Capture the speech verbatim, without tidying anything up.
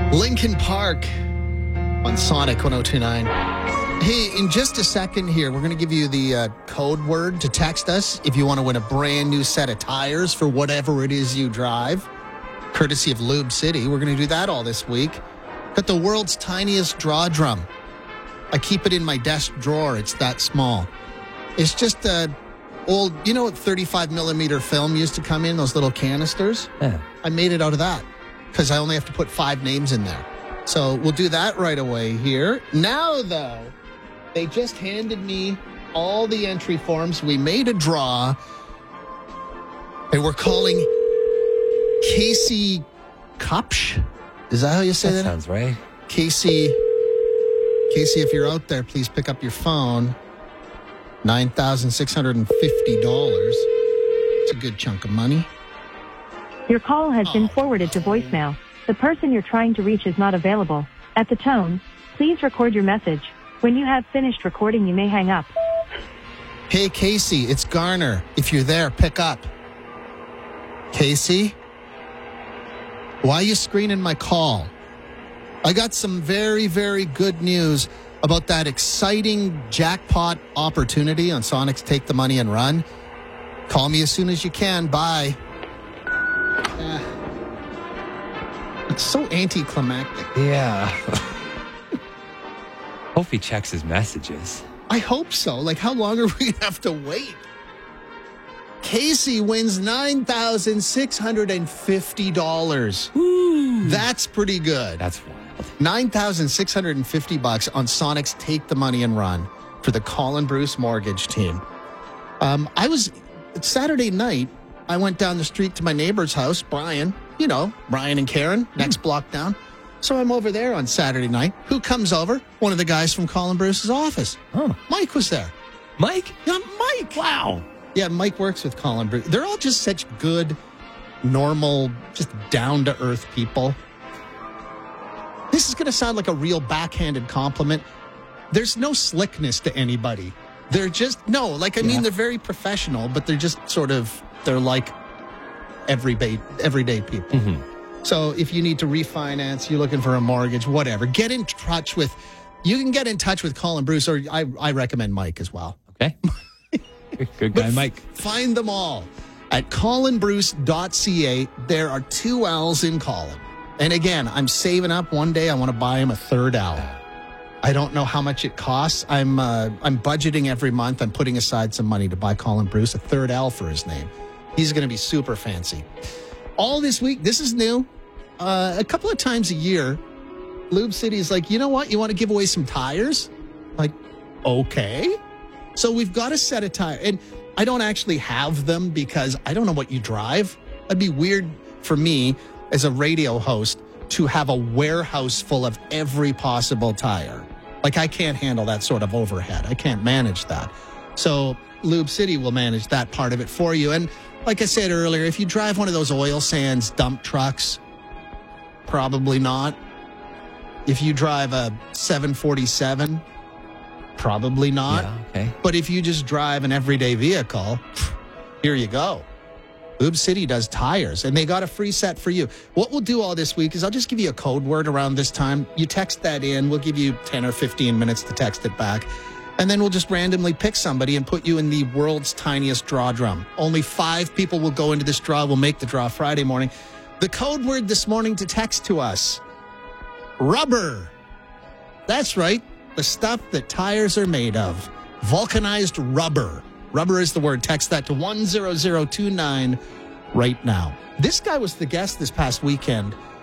Linkin Park on Sonic one oh two point nine. Hey, in just a second here, we're going to give you the uh, code word to text us if you want to win a brand new set of tires for whatever it is you drive, courtesy of Lube City. We're going to do that all this week. Got the world's tiniest draw drum. I keep it in my desk drawer. It's that small. It's just a old, you know what thirty-five millimeter film used to come in, those little canisters? Yeah. I made it out of that because I only have to put five names in there. So we'll do that right away here. Now, though, they just handed me all the entry forms. We made a draw, and we're calling Casey Kopsch. Is that how you say that? That sounds right. Casey, Casey, if you're out there, please pick up your phone. nine thousand six hundred fifty dollars. It's a good chunk of money. Your call has been Oh. forwarded to voicemail. The person you're trying to reach is not available. At the tone, please record your message. When you have finished recording, you may hang up. Hey, Casey, it's Garner. If you're there, pick up. Casey? Why are you screening my call? I got some very, very good news about that exciting jackpot opportunity on Sonic's Take the Money and Run. Call me as soon as you can. Bye. Uh, it's so anticlimactic. Yeah. Hope he checks his messages. I hope so. Like, how long are we going to have to wait? Casey wins nine thousand six hundred fifty dollars. Ooh. That's pretty good. That's wild. nine thousand six hundred fifty bucks on Sonic's Take the Money and Run for the Colin Bruce mortgage team. Um, I was, Saturday night, I went down the street to my neighbor's house, Brian, you know, Brian and Karen, next block down. So I'm over there on Saturday night. Who comes over? One of the guys from Colin Bruce's office. Oh. Mike was there. Mike? Yeah, Mike. Wow. Yeah, Mike works with Colin Bruce. They're all just such good, normal, just down-to-earth people. This is going to sound like a real backhanded compliment. There's no slickness to anybody. They're just, no, like, I Yeah. mean, they're very professional, but they're just sort of, they're like everyday, everyday people. Mm-hmm. So if you need to refinance, you're looking for a mortgage, whatever, get in touch with, you can get in touch with Colin Bruce, or I, I recommend Mike as well. Okay. Good guy, But Mike. Find them all at colin bruce dot c a. There are two L's in Colin. And again, I'm saving up. One day I want to buy him a third L. I don't know how much it costs. I'm uh, I'm budgeting every month. I'm putting aside some money to buy Colin Bruce a third L for his name. He's going to be super fancy. All this week, this is new. Uh, a couple of times a year, Lube City is like, you know what? You want to give away some tires? Like, okay. So we've got a set of tires. And I don't actually have them because I don't know what you drive. It'd be weird for me as a radio host to have a warehouse full of every possible tire. Like, I can't handle that sort of overhead. I can't manage that. So Lube City will manage that part of it for you. And like I said earlier, if you drive one of those oil sands dump trucks, probably not. If you drive a seven forty-seven, probably not. Yeah, okay. But if you just drive an everyday vehicle, here you go. Lube City does tires, and they got a free set for you. What we'll do all this week is I'll just give you a code word around this time. You text that in. We'll give you ten or fifteen minutes to text it back. And then we'll just randomly pick somebody and put you in the world's tiniest draw drum. Only five people will go into this draw. We'll make the draw Friday morning. The code word this morning to text to us, rubber. That's right. The stuff that tires are made of. Vulcanized rubber. Rubber is the word. Text that to one zero zero two nine right now. This guy was the guest this past weekend